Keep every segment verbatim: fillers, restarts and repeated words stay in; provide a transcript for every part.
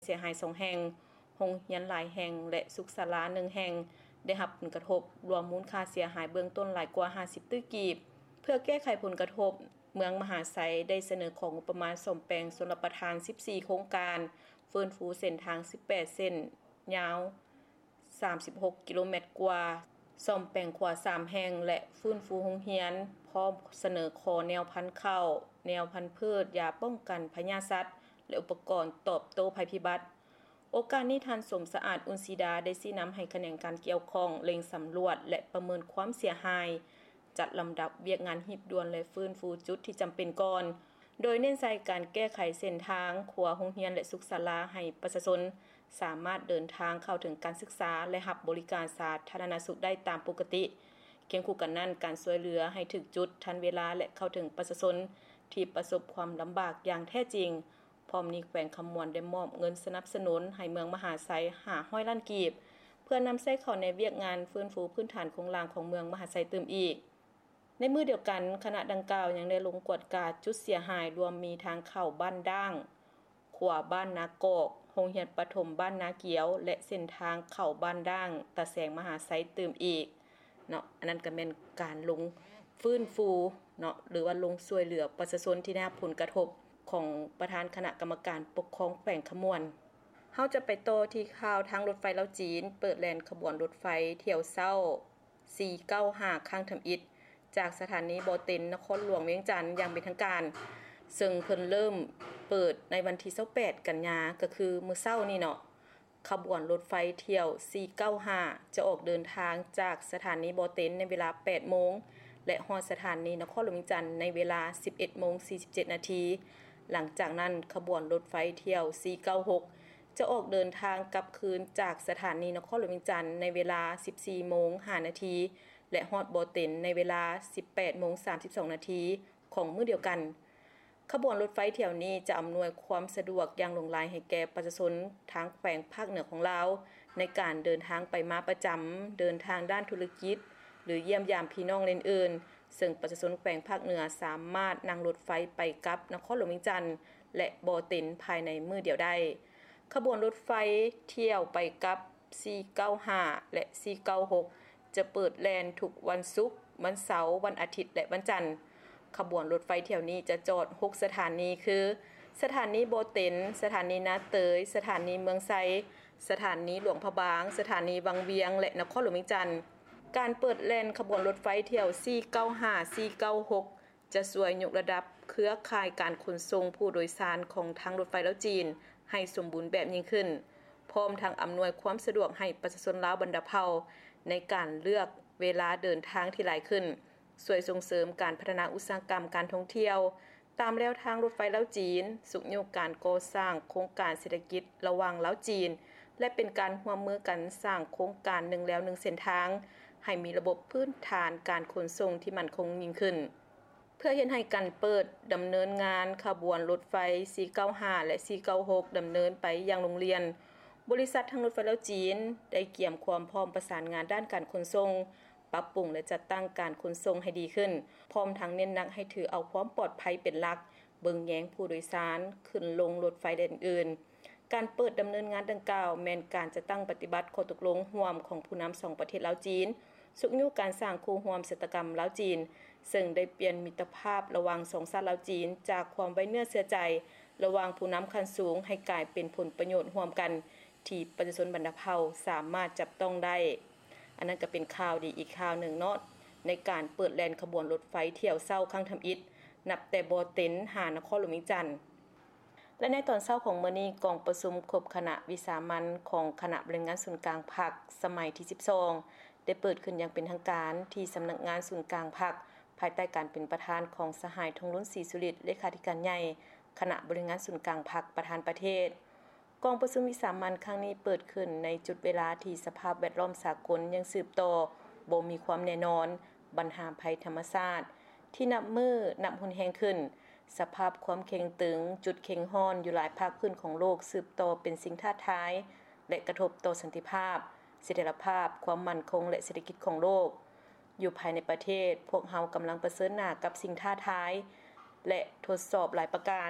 เสียหายสองแห่งโรงเรียนหลายแห่งและสุขศาลาหนึ่งแห่งได้รับผลกระทบรวมมูลค่าเสียหายเบื้องต้นหลายกว่าห้าสิบตื้อกีบเพื่อแก้ไขผลกระทบเมืองมหาไซได้เสนอของงบประมาณซ่อมแปลงชลประทานสิบสี่โครงการฟื้นฟูเส้นทางสิบแปดเส้นยาวสามสิบหกกิโลเมตรกว่าซ่อมแปลงขวาสามแห่งและฟื้นฟูโรงเรียนพร้อมเสนอขอแนวพันธุ์ข้าวแนวพันธุ์พืชยาป้องกันพยาธิสัตว์และอุปกรณ์ตอบโต้ภัยพิบัติโอกาสนี้ท่านสมสะอาดอุนซีดาได้ชี้นำให้แขนงการเกี่ยวข้องเล็งสำรวจและประเมินความเสียหายจัดลำดับเวียกงานหีบด่วนและฟื้นฟูจุดที่จำเป็นก่อนโดยเน้นใส่การแก้ไขเส้นทางขัวโรงเรียนและสุขศาลาให้ประชาชนสามารถเดินทางเข้าถึงการศึกษาและรับบริการสาธารณสุขได้ตามปกติเคียงคู่กันนั้นการช่วยเหลือให้ถึงจุดทันเวลาและเข้าถึงประชาชนที่ประสบความลำบากอย่างแท้จริงพร้อมนี้แขวงคำมวนได้มอบเงินสนับสนุนให้เมืองมหาไซห้าร้อยล้านกีบเพื่อนำใช้เข้าในเวียกงานฟื้นฟูพื้นฐานโครงสร้างของเมืองมหาไซเติมอีกในมือเดียวกันคณะดังกล่าวยังได้ลงกวดกาดจุดเสียหายรวมมีทางเข้าบ้านด่างขวาบ้านนากอกโรงเรียนประถมบ้านนาเกียวและเส้นทางเข้าบ้านด่างตะแสงมหาไซเติมอีกเนาะอันนั้นก็เป็นการลงฟื้นฟูเนาะหรือว่าลงช่วยเหลือประชาชนที่ได้รับผลกระทบของประธานคณะกรรมการปกครองแขวงขมวนเฮาจะไปต่อที่ข่าวทางรถไฟลาวจีนเปิดแล่นขบวนรถไฟเที่ยวเช้าสี่เก้าห้าข้างทำอิฐจากสถานีบ่อเต็นนครหลวงเวียงจันทน์อย่างเป็นทางการซึ่งเพิ่นเริ่มเปิดในวันที่ยี่สิบแปดกันยายนก็คือมื้อเช้านี่เนาะขบวนรถไฟเที่ยวสี่เก้าห้าจะออกเดินทางจากสถานีบ่อเต็นในเวลา แปดโมงและฮอดสถานีนครหลวงเวียงจันทน์ในเวลา สิบเอ็ดโมงสี่สิบเจ็ดนาทีหลังจากนั้นขบวนรถไฟเที่ยวสี่เก้าหกจะออกเดินทางกลับคืนจากสถานีนครหลวงเวียงจันทน์ในเวลา สิบสี่โมงห้านาทีและฮอดบ่อเต็นในเวลา สิบแปดโมงสามสิบสองนาทีของมื้อเดียวกันขบวนรถไฟเที่ยวนี้จะอำนวยความสะดวกอย่างหลงหลายให้แก่ประชาชนทางแขวงภาคเหนือของลาวในการเดินทางไปมาประจำเดินทางด้านธุรกิจหรือเยี่ยมยามพี่น้องอื่นๆซึ่งประชาชนแขวงภาคเหนือสามารถนั่งรถไฟไปกลับนครหลวงเวียงจันทน์และบ่อเต็นภายในมื้อเดียวได้ขบวนรถไฟเที่ยวไปกลับสี่เก้าห้าและสี่เก้าหกจะเปิดแล่นทุกวันศุกร์วันเสาร์วันอาทิตย์และวันจันทร์ขบวนรถไฟเที่ยวนี้จะจอดหกสถานีคือสถานีบ่อเต็นสถานีนาเตยสถานีเมืองไซสถานีหลวงพระบางสถานีวังเวียงและนครหลวงเวียงจันทน์การเปิดแล่นขบวนรถไฟเที่ยวสี่เก้าห้า สี่เก้าหกจะช่วยยกระดับเครือข่ายการขนส่งผู้โดยสารของทางรถไฟลาวจีนให้สมบูรณ์แบบยิ่งขึ้นพร้อมทั้งอำนวยความสะดวกให้ประชาชนลาวบรรดาเผ่าในการเลือกเวลาเดินทางที่หลายขึ้นช่วยส่งเสริมการพัฒนาอุตสาหกรรมการท่องเที่ยวตามแนวทางรถไฟลาวจีนสุขโยกการก่อสร้างโครงการเศรษฐกิจระหว่างลาวจีนและเป็นการร่วมมือกันสร้างโครงการหนึ่งแล้วหนึ่งเส้นทางให้มีระบบพื้นฐานการขนส่งที่มั่นคงยิ่งขึ้นเพื่อเฮ็ดให้การเปิดดำเนินงานขบวนรถไฟสี่เก้าห้าและสี่เก้าหกดำเนินไปยังโรงเรียนบริษัททางรถไฟลาวจีนได้เกี่ยมความพร้อมประสานงานด้านการขนส่งปรับปรุงและจัดตั้งการขนส่งให้ดีขึ้นพร้อมทั้งเน้นหนักให้ถือเอาความปลอดภัยเป็นหลักเบิ่งแยงผู้โดยสารขึ้นลงรถไฟแดนอื่นการเปิดดำเนินงานดังกล่าวแม้นการจะตั้งปฏิบัติข้อตกลงร่วมของผู้นำสองประเทศลาวจีนสุขยุการสร้างคู่ร่วมเศรษฐกรรมลาวจีนซึ่งได้เปลี่ยนมิตรภาพระหว่างสองชาติลาวจีนจากความไว้เนื้อเชื่อใจระหว่างผู้นำขั้นสูงให้กลายเป็นผลประโยชน์ร่วมกันที่ประชาชนบรรดาเผ่าสามารถจับต้องได้อันนั้นก็เป็นข่าวดีอีกข่าวหนึ่งเนาะในการเปิดแล่นขบวนรถไฟเที่ยวเช้าข้างทำอิฐนับแต่บ่อเต็นหานครหลวงเวียงจันทน์และในตอนเช้าของมื้อนี้กองประชุมครบคณะวิสามัญของคณะบริหารศูนย์กลางพรรคสมัยที่สิบสองได้เปิดขึ้นอย่างเป็นทางการที่สำนักงานศูนย์กลางพรรคภายใต้การเป็นประธานของสหายทองลุ้นศรีสุริตเลขาธิการใหญ่คณะบริหารศูนย์กลางพรรคประธานประเทศกองประชุมวิสามัญครั้งนี้เปิดขึ้นในจุดเวลาที่สภาพแวดล้อมสากลยังสืบต่อบ่มีความแน่นอนปัญหาภัยธรรมชาติที่นับมือนับหุนแฮงขึ้นสภาพความเข็งตึงจุดเข็งฮ้อนอยู่หลายภาคพื้นของโลกสืบต่อเป็นสิ่งท้าทายและกระทบต่อสันติภาพเสถียรภาพความมั่นคงและเศรษฐกิจของโลกอยู่ภายในประเทศพวกเฮากำลังเผชิญหน้ากับสิ่งท้าทายและทดสอบหลายประการ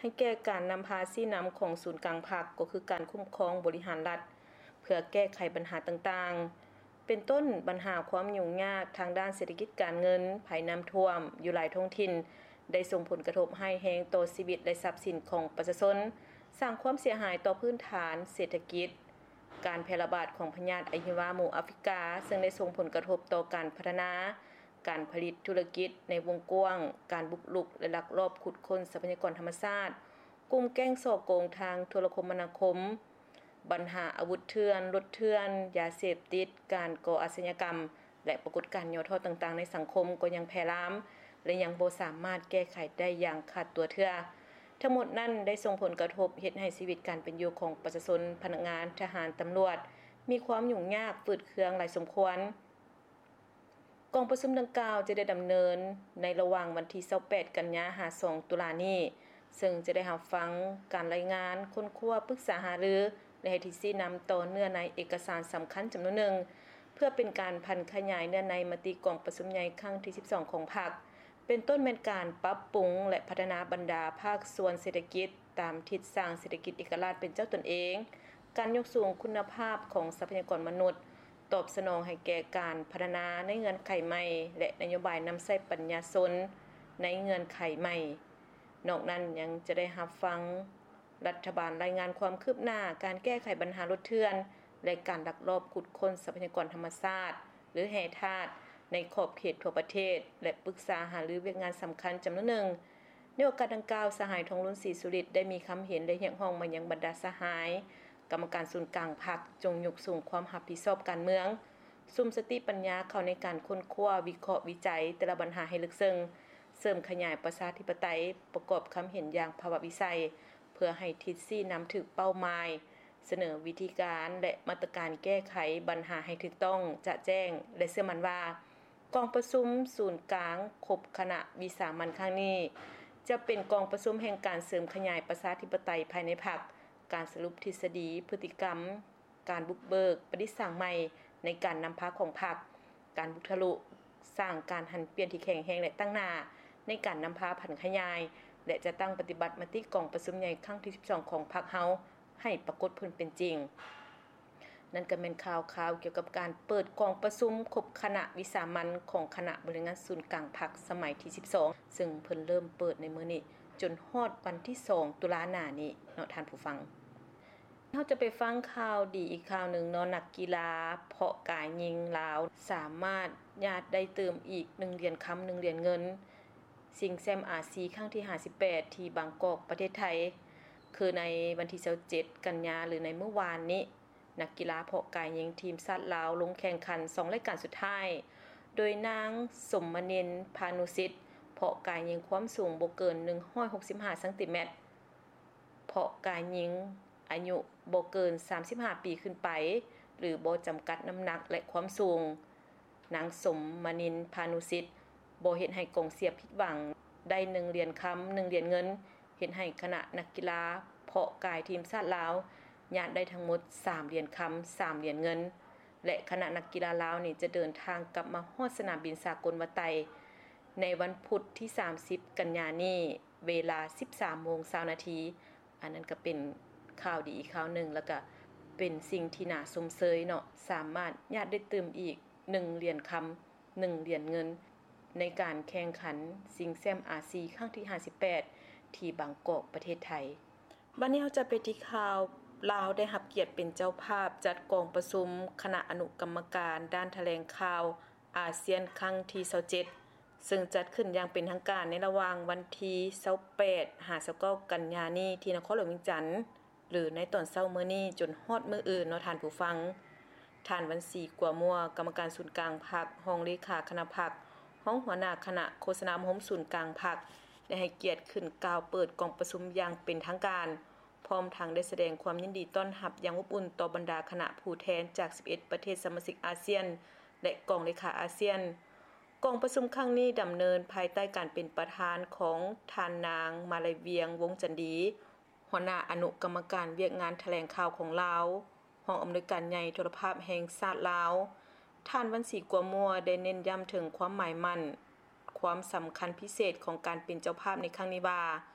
ให้แก้การนำภาษีนำของศูนย์กลางภาคก็คือการคุ้มครองบริหารรัฐเพื่อแก้ไขปัญหาต่างๆเป็นต้นปัญหาความยุ่งยากทางด้านเศรษฐกิจการเงินภัยน้ำท่วมอยู่หลายท้องถิ่นได้ส่งผลกระทบให้แรงต่อชีวิตและทรัพย์สินของประชาชนสร้างความเสียหายต่อพื้นฐานเศรษฐกิจการแพร่ระบาดของพยาธิอะฮิวาหมู่แอฟริกาซึ่งได้ส่งผลกระทบต่อการพัฒนาการผลิตธุรกิจในวงกว้างการบุกรุกและลักลอบขุดค้นทรัพยากรธรรมชาติกลุ่มแก๊งฉ้อโกงทางโทรคมนาคมปัญหาอาวุธเถื่อนรถเถื่อนยาเสพติดการก่ออาชญากรรมและปรากฏการณ์ย่อท้อต่างๆในสังคมก็ยังแพร่ลามและยังบ่สามารถแก้ไขได้อย่างขาดตัวเทื่อทั้งหมดนั้นได้ส่งผลกระทบเฮ็ดให้ชีวิตการเป็นอยู่ของประชาชนพนักงานทหารตำรวจมีความยุ่งยากฝืดเคืองหลายสมควรกองประชุมดังกล่าวจะได้ดำเนินในระหว่างวันที่ยี่สิบแปดกันยายนถึงสองตุลาคมนี้ซึ่งจะได้รับฟังการรายงานค้นคว้าปรึกษาหารือและให้ที่ชี้นำต่อเนื้อในเอกสารสำคัญจำนวนหนึ่งเพื่อเป็นการพันขยายเนื้อในมติกองประชุมใหญ่ครั้งที่สิบสองของพรรคเป็นต้นเป็นการปรับปรุงและพัฒนาบรรดาภาคส่วนเศรษฐกิจตามทิศสร้างเศรษฐกิจเอกราชเป็นเจ้าตนเองการยกสูงคุณภาพของทรัพยากรมนุษย์ตอบสนองให้แก่การพัฒนาในเงื่อนไขใหม่และนโยบายนำใช้ปัญญาชนในเงื่อนไขใหม่นอกนั้นยังจะได้รับฟังรัฐบาลรายงานความคืบหน้าการแก้ไขปัญหารถเถื่อนและการลักลอบขุดค้นทรัพยากรธรรมชาติหรือแร่ธาตุในขอบเขตทั่วประเทศและปรึกษาหารือเวียกงานสำคัญจำนวนหนึ่งในโอกาสดังกล่าวสหายทองลุ้นศรีสุริตได้มีคำเห็นและเรียกร้องมายังบรรดาสหายกรรมการศูนย์กลางพรรคจงยกสูงความรับผิดชอบการเมืองซุ่มสติปัญญาเข้าในการค้นคว้าวิเคราะห์วิจัยแต่ละปัญหาให้ลึกซึ้งเสริมขยายประชาธิปไตยประกอบคำเห็นอย่างภาวะวิสัยเพื่อให้ทิศชี้นำถึงเป้าหมายเสนอวิธีการและมาตรการแก้ไขปัญหาให้ถูกต้องจะแจ้งและเชื่อมั่นว่ากองประชุมศูนย์กลางครบคณะวิสามัญครั้งนี้จะเป็นกองประชุมแห่งการเสริมขยายประชาธิปไตยภายในพรรคการสรุปทฤษฎีพฤติกรรมการบุกเบิกประดิษฐ์สร้างใหม่ในการนำพาของพรรคการบุกทะลุสร้างการหันเปลี่ยนที่แข็งแรงและตั้งหน้าในการนำพาผันขยายและจะตั้งปฏิบัติมติกองประชุมใหญ่ครั้งที่สิบสองของพรรคเฮาให้ปรากฏผลเป็นจริงนั่นก็เป็นข่าวข่าวเกี่ยวกับการเปิดกองประชุมครบคณะวิสามัญของคณะบริหารศูนย์กลางพรรคสมัยที่สิบสองซึ่งเพิ่นเริ่มเปิดในมื้อนี้จนฮอดวันที่สองตุลาคมหน้านี้เนาะท่านผู้ฟังเราจะไปฟังข่าวดีอีกข่าวหนึ่งเนาะนักกีฬาเพาะกายยิงลาวสามารถญาติได้เติมอีกหนึ่งเหรียญคำหนึ่งเหรียญเงินชิงแชมป์อาเซียนครั้งที่ห้าสิบแปดที่บางกอกประเทศไทยคือในวันที่ยี่สิบเจ็ดกันยายนหรือในเมื่อวานนี้นักกีฬาเพาะกายยิงทีมชาติลาวลงแข่งขันสองรายการสุดท้ายโดยนางสมมณินทร์พานุสิทธิ์เพาะกายยิงความสูงบ่เกินหนึ่งร้อยหกสิบห้าเซนติเมตรเพาะกายยิงอายุบ่เกินสามสิบห้าปีขึ้นไปหรือบ่จำกัดน้ำหนักและความสูงนางสมมณินทร์พานุสิทธิ์บ่เฮ็ดให้กองเชียร์ผิดหวังได้หนึ่งเหรียญคำหนึ่งเหรียญเงินเฮ็ดให้คณะนักกีฬาเพาะกายทีมชาติลาวญาติได้ทั้งหมดสามเหรียญคำสามเหรียญเงินและคณะนักกีฬาลาวนี่จะเดินทางกลับมาฮอดสนามบินสากลวะไตในวันพุธที่สามสิบกันยายนนี้เวลา สิบสามโมงยี่สิบ นาทีอันนั้นก็เป็นข่าวดีอีกข่าวหนึ่งแล้วก็เป็นสิ่งที่น่าสมเชยเนาะสามารถญาติได้เติมอีกหนึ่งเหรียญคำหนึ่งเหรียญเงินในการแข่งขันชิงแชมป์อาเซียนครั้งที่ห้าสิบแปดที่บางกอกประเทศไทยบัดนี้เราจะไปที่ข่าวลาวได้รับเกียรติเป็นเจ้าภาพจัดกองประชุมคณะอนุกรรมการด้านแถลงข่าวอาเซียนครั้งที่ยี่สิบเจ็ดซึ่งจัดขึ้นอย่างเป็นทางการในระหว่างวันที่ยี่สิบแปดถึงยี่สิบเก้ากันยายนนี้ที่นครหลวงเวียงจันทน์หรือในตอนเช้ามื้อนี้จนฮอดมื้ออื่นเนาะท่านผู้ฟังท่านวันศรีกัวมัวกรรมการศูนย์กลางพรรครองเลขาคณะพรรคห้องหัวหน้าคณะโฆษณาหมศูนย์กลางพรรคได้ให้เกียรติขึ้นกล่าวเปิดกองประชุมอย่างเป็นทางการพร้อมทั้งได้แสดงความยินดีต้อนรับอย่างอบอุ่นต่อบรรดาคณะผู้แทนจากสิบเอ็ดประเทศสมาชิกอาเซียนและกองเลขาอาเซียนกองประชุมครั้งนี้ดำเนินภายใต้การเป็นประธานของท่านนางมาลัยเวียงวงจันดีหัวหน้าอนุกรรมการเวียกงานแถลงข่าวของลาวห้องอำนวยการใหญ่โทรภาพแห่งชาติลาวท่านวันศรีกัวมัวได้เน้นย้ำถึงความหมายมั่นความสำคัญพิเศษของการเป็นเจ้าภาพในครั้งนี้ว่าเ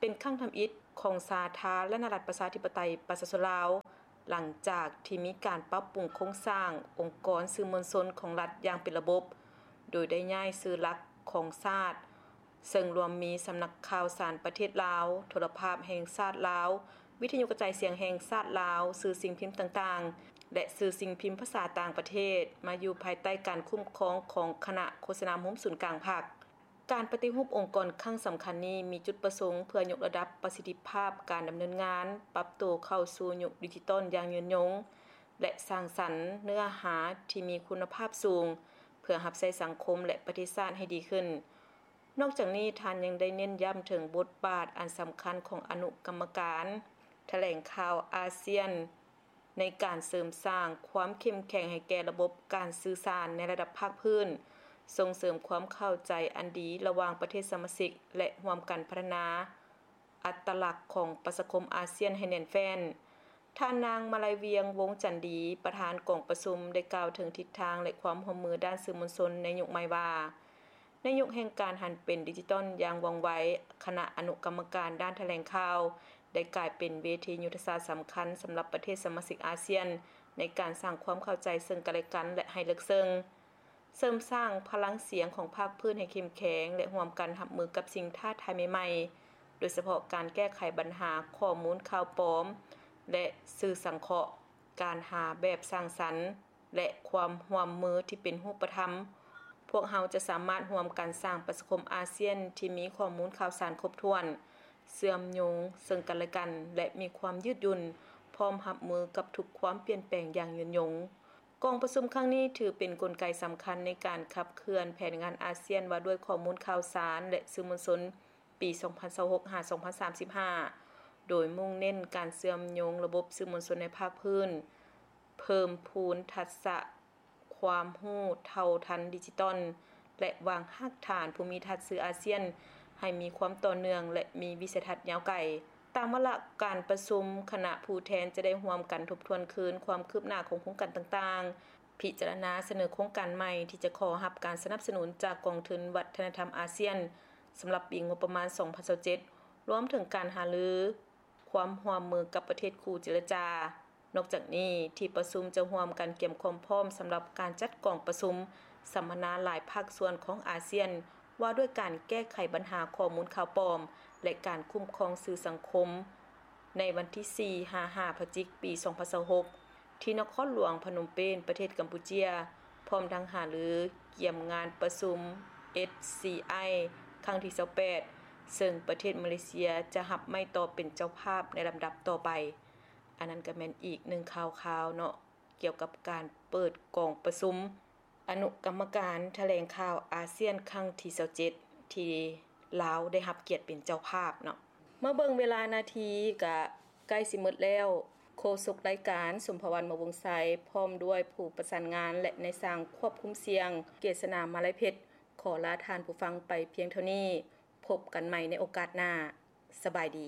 เป็นครั้งทำอิฐของสาธารณรัฐประชาธิปไตยประชาชนลาวหลังจากที่มีการปรับปรุงโครงสร้างองค์กรสื่อมวลชนของรัฐอย่างเป็นระบบโดยได้ย้ายสื่อหลักของชาติซึ่งรวมมีสำนักข่าวสารประเทศลาวโทรภาพแห่งชาติลาววิทยุกระจายเสียงแห่งชาติลาวสื่อสิ่งพิมพ์ต่างๆและสื่อสิ่งพิมพ์ภาษาต่างประเทศมาอยู่ภายใต้การคุ้มครองของคณะโฆษณาหุ้มศูนย์กลางภาคการปฏิรูปองค์กรครั้งสำคัญนี้มีจุดประสงค์เพื่อยกระดับประสิทธิภาพการดำเนินงานปรับตัวเข้าสู่ยุคดิจิทัลอย่างยืนยงและสร้างสรรค์เนื้อหาที่มีคุณภาพสูงเพื่อรับใช้สังคมและประเทศชาติให้ดีขึ้นนอกจากนี้ท่านยังได้เน้นย้ำถึงบทบาทอันสำคัญของอนุกรรมการแถลงข่าวอาเซียนในการเสริมสร้างความเข้มแข็งให้แก่ระบบการสื่อสารในระดับภาคพื้นส่งเสริมความเข้าใจอันดีระหว่างประเทศสมาชิกและร่วมกันพัฒนาอัตลักษณ์ของประชาคมอาเซียนให้แน่นแฟ้นท่านนางมาลัยเวียงวงจันดีประธานกองประชุมได้กล่าวถึงทิศทางและความร่วมมือด้านสื่อมวลชนในยุคใหม่ว่าในยุคแห่งการหันเป็นดิจิทัลอย่างว่องไวคณะอนุกรรมการด้านแถลงข่าวได้กลายเป็นเวทียุทธศาสตร์สำคัญสำหรับประเทศสมาชิกอาเซียนในการสร้างความเข้าใจซึ่งกันและกันและให้ลึกซึ้งเสริมสร้างพลังเสียงของภาคพื้นให้เข้มแข็งและร่วมกันรับมือกับสิ่งท้าทายใหม่ๆโดยเฉพาะการแก้ไขปัญหาข้อมูลข่าวปลอมและสื่อสังเคราะห์การหาแบบสร้างสรรค์และความร่วมมือที่เป็นรูปธรรมพวกเราจะสามารถร่วมกันสร้างประชาคมอาเซียนที่มีข้อมูลข่าวสารครบถ้วนเชื่อมโยงซึ่งกันและกันและมีความยืดหยุ่นพร้อมรับมือกับทุกความเปลี่ยนแปลงอย่างยืนยงกองประชุมครั้งนี้ถือเป็นกลไกสำคัญในการขับเคลื่อนแผนงานอาเซียนว่าด้วยข้อมูลข่าวสารและสื่อมวลชนปี สองพันยี่สิบหกถึงสองพันสามสิบห้า โดยมุ่งเน้นการเชื่อมโยงระบบสื่อมวลชนในภาคพื้นเพิ่มพูนทักษะความรู้เท่าทันดิจิทัลและวางรากฐานภูมิทัศน์สื่ออาเซียนให้มีความต่อเนื่องและมีวิสัยทัศน์ยาวไกลตามวาระการประชุมคณะผู้แทนจะได้ร่วมกันทบทวนคืนความคืบหน้าของโครงการต่างๆพิจารณาเสนอโครงการใหม่ที่จะขอรับการสนับสนุนจากกองทุนวัฒนธรรมอาเซียนสำหรับปีงบประมาณ สองพันยี่สิบเจ็ด รวมถึงการหารือความร่วมมือกับประเทศคู่เจรจานอกจากนี้ที่ประชุมจะร่วมกันเตรียมความพร้อมสำหรับการจัดกองประชุมสัมมนาหลายภาคส่วนของอาเซียนว่าด้วยการแก้ไขปัญหาข้อมูลข่าวปลอมและการคุ้มครองสื่อสังคมในวันที่ สี่ ห้า ห้า พฤศจิกายน ปี สองพันยี่สิบหก ที่นครหลวงพนมเปญประเทศกัมพูเชียพร้อมทั้งหารือเกี่ยมงานประชุม เอส ซี ไอ ครั้งที่ยี่สิบแปดซึ่งประเทศมาเลเซียจะรับไม้ต่อเป็นเจ้าภาพในลำดับต่อไปอันนั้นก็แม่นอีกหนึ่งข่าวๆเนาะเกี่ยวกับการเปิดกองประชุมอนุกรรมการแถลงข่าวอาเซียนครั้งที่ยี่สิบเจ็ดที่ลาวได้รับเกียรติเป็นเจ้าภาพเนาะเมื่อเบิ่งเวลานาทีก็ใกล้สิหมดแล้วโฆษกรายการสมภวรรณ มวงไสพร้อมด้วยผู้ประสานงานและในสร้างควบคุมเสียงเกษณามาลัยเพชรขอลาท่านผู้ฟังไปเพียงเท่านี้พบกันใหม่ในโอกาสหน้าสบายดี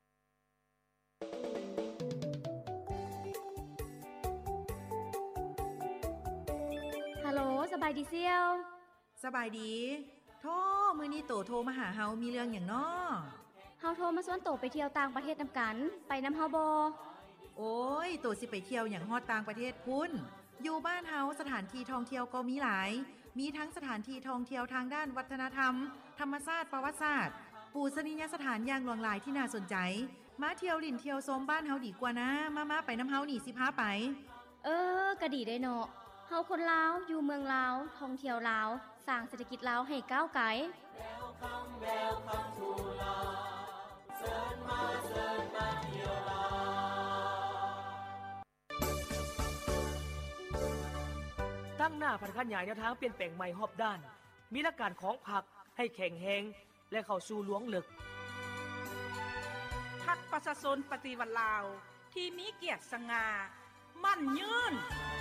ฮัลโหลสบายดีเซียวสบายดีโทรมื้อนี้โตโทรมาหาเฮามีเรื่องหยังน้อเฮาโทรมาชวนโตไปเที่ยวต่างประเทศนำกันไปนำเฮาบ่โอ้ยโตสิไปเที่ยวหยังฮอดต่างประเทศพุ่นอยู่บ้านเฮาสถานที่ท่องเที่ยวก็มีหลายมีทั้งสถานที่ท่องเที่ยวทางด้านวัฒนธรรมธรรมชาติประวัติศาสตร์ปูชนียสถานอย่างหลากหลายที่น่าสนใจมาเที่ยวลิ่นเที่ยวชมบ้านเฮาดีกว่านะมาๆไปนำเฮานี่สิพาไปเออก็ดีได้เนาะเฮาคนลาวอยู่เมืองลาวท่องเที่ยวลาวสร้างเศรษฐกิจลาวให้ก้าวไกลแล้วคำแล้วคำทูลาเชิญมาเชิญมาเที่ยวลาวตั้งหน้าพันขันใหญ่แนวทางเปลี่ยนแปลงใหม่รอบด้านมีหลักการของพรรคให้แข็งแรงและเข้าสู่หลวงลึกพรรคประชาชนปฏิวัติลาวที่มีเกียรติสง่ามั่นยืน